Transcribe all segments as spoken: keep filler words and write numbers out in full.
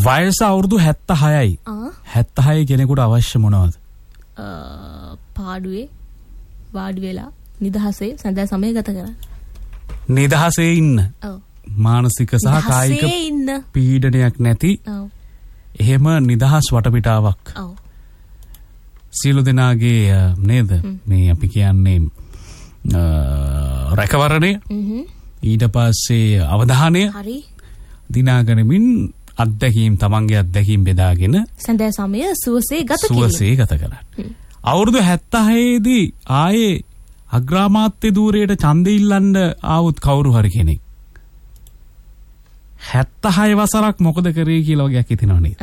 වයස අවුරුදු හැත්තහයයි. හැත්තහය කෙනෙකුට අවශ්‍ය මොනවද? පාඩුවේ වාඩි වෙලා නිදහසේ සඳ සමය ගත කරන්න. නිදහසේ ඉන්න. ඔව්. මානසික සහ කායික පීඩනයක් නැති. ඔව්. එහෙම නිදහස් වටපිටාවක්. ඔව්. සියලු දෙනාගේ නේද මේ අපි කියන්නේ රැකවරණය. ඊට පස්සේ අවධානය. හරි. දිනාගනිමින් අත්දැකීම් තමන්ගේ අත්දැකීම් බෙදාගෙන සඳ සමය සුවසේ ගත කිරීම. සුවසේ ගත කරන්න. අවුරුදු හැත්තහය දී ආයේ අග්‍රාමාත්‍ය ධූරයට ඡන්දෙ ඉල්ලන්න ආවුත් කවුරු හරි කෙනෙක් හැත්තහය වසරක් මොකද කරේ කියලා වගේක් හිතනවා නේද?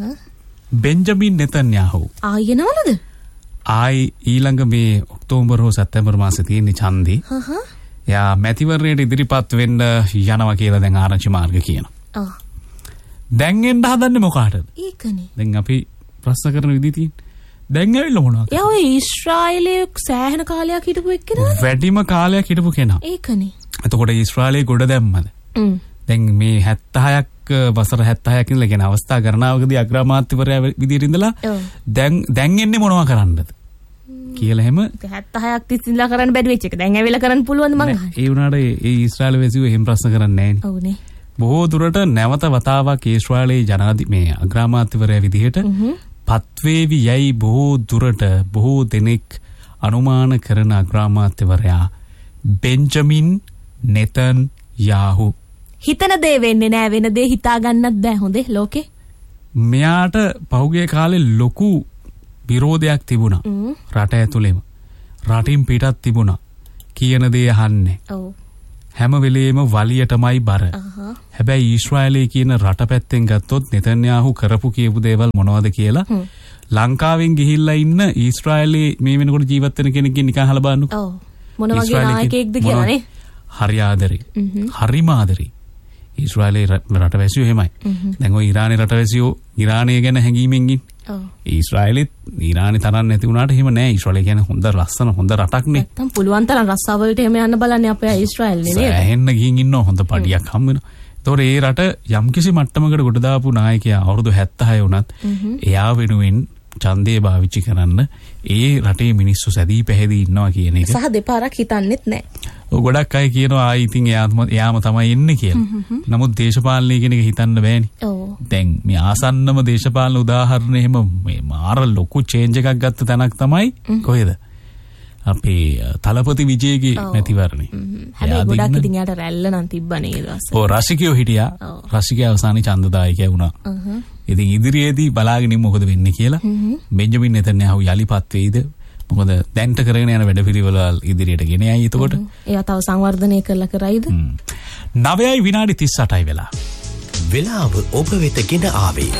Benjamin Netanyahu. ආයෙ නවලද? ආයි ඊළඟ මේ ඔක්තෝබර් හෝ සැප්තැම්බර් මාසේ තියෙන ඡන්දේ. හහ. යා මැතිවරණයට ඉදිරිපත් වෙන්න යනවා කියලා දැන් ආරංචි මාර්ග කියනවා. ආ. දැන් එන්න හදන්නේ මොකටද? ඒකනේ. දැන් අපි ප්‍රශ්න කරන විදිහ තියෙන්නේ. දැන් ඇවිල්ලා මොනවද? යා ඔය ඊශ්‍රායලයේ සෑහෙන කාලයක් හිටපු එක්කෙනා. වැඩිම කාලයක් හිටපු කෙනා. ඒකනේ. එතකොට ඊශ්‍රායලයේ ගොඩ දැම්මද? හ්ම්. දැන් මේ හැත්තහයක් වසර හැත්තහයක් ඉඳලා කියන අවස්ථා ගණනාවකදී අග්‍රාමාත්‍යවරයා විදියට ඉඳලා දැන් දැන් එන්නේ මොනවා කරන්නද කියලා එහෙම හැත්තහයක් තිස්සේ ඉඳලා කරන්න බැරි වෙච්ච එක දැන් ඇවිල්ලා කරන්න පුළුවන්ද මං අහන්නේ. ඒ වුණාට ඒ ඊශ්‍රායල වැසියෝ එහෙම ප්‍රශ්න කරන්නේ නැහැ නේ. ඔව්නේ. බොහෝ දුරට නැවත වතාවක් ඊශ්‍රායලයේ ජනාධි මේ අග්‍රාමාත්‍යවරයා විදියට පත්වේවි යයි බොහෝ දුරට බොහෝ දෙනෙක් අනුමාන කරන අග්‍රාමාත්‍යවරයා බෙන්ජමින් නෙතන්යාහු. හිතන දේ වෙන්නේ නෑ, වෙන දේ හිතා ගන්නත් බෑ හොඳේ ලෝකේ. මෙයාට පහුගිය කාලේ ලොකු විරෝධයක් තිබුණා. රට ඇතුළේම. රටින් පිටත් තිබුණා. කියන දේ අහන්නේ. ඔව්. හැම වෙලේම වලියටමයි බර. හැබැයි ඊශ්‍රායලයේ කියන රට පැත්තෙන් ගත්තොත් නෙතන්යාහු කරපු කියපු දේවල් මොනවද කියලා ලංකාවෙන් ගිහිල්ලා ඉන්න ඊශ්‍රායලයේ මේ වෙනකොට ජීවත් වෙන කෙනෙක්ගෙන් නිකන් අහලා බලන්නකෝ. ඔව්. මොන වගේ නායකයෙක්ද කියලානේ. හරි ආදරේ. හරිම ආදරේ. ඊශ්‍රායලයේ රටවැසියෝ එහෙමයි. දැන් ඔය ඉරානයේ රටවැසියෝ ඉරානය ගැන හැඟීමෙන් ඉන්නේ. ඔව්. ඊශ්‍රායලෙත් ඉරානයේ තරම් නැති වුණාට එහෙම නෑ. ඊශ්‍රායලය කියන්නේ හොඳ ලස්සන හොඳ රටක් නේ. නැත්තම් පුළුවන් තරම් රස්සාව වලට එහෙම යන්න බලන්නේ අපේ ඊශ්‍රායලනේ නේද? ඇහෙන්න ගිහින් ඉන්නවා හොඳ පඩියක් හම් වෙනවා. ඒතකොට ඒ රට යම්කිසි මට්ටමකට ගොඩ දාපු නායකයා අවුරුදු හැත්තහය වුණත් එයා වෙනුවෙන් ඡන්දේ පාවිච්චි කරන්න ඒ රටේ මිනිස්සු සැදී පැහැදී ඉන්නවා කියන එක. සහ දෙපාරක් හිතන්නෙත් නෑ. ඔය ගොඩක් අය කියනවා ආයි ඉතින් එයාම එයාම තමයි එන්නේ කියලා. නමුත් දේශපාලනය කියන එක හිතන්න බෑනේ. ඔව්. දැන් මේ ආසන්නම දේශපාලන උදාහරණ එහෙම මේ මාර ලොකු චේන්ජ් එකක් ගත්ත තැනක් තමයි කොහෙද? අපේ තලපති විජේගේ මැතිවරණේ. හැබැයි ගොඩක් ඉතින් යාට රැල්ල නම් තිබ්බනේ ඒ දවස්. ඔව් රසිකයෝ හිටියා. රසිකයා අවසානයේ ඡන්දදායකයා වුණා. ඉතින් ඉදිරියේදී බලාගෙන ඉමු මොකද වෙන්නේ කියලා. බෙන්ජමින් නෙතන්යාහු යලිපත් වෙයිද? මොකද දැන්ට කරගෙන යන වැඩපිළිවෙල ඉදිරියට ගෙන යයි එතකොට. ඒවා තව සංවර්ධනය කරලා කරයිද? නවයයි විනාඩි තිස් අටයි වෙලා. වෙලාව ඔබ වෙත ගෙන ආවේ.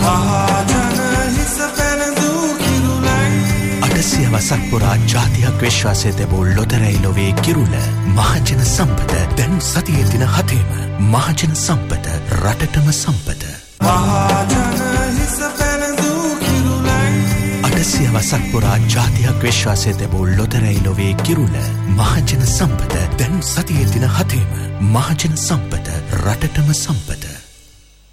අටසිය වසක් පුරා ජාතියක් විශ්වාසය තැබූ ලොතරැයි ලොවේ කිරුළ මහජන සම්පත දැන් සතියේ දින හතේම මහජන සම්පත රටටම සම්පත. අටසිය වසක් පුරා ජාතියක් විශ්වාසය තැබූ ලොතරැයි ලොවේ කිරුළ මහජන සම්පත දැන් සතියේ දින හතේම මහජන සම්පත රටටම සම්පත.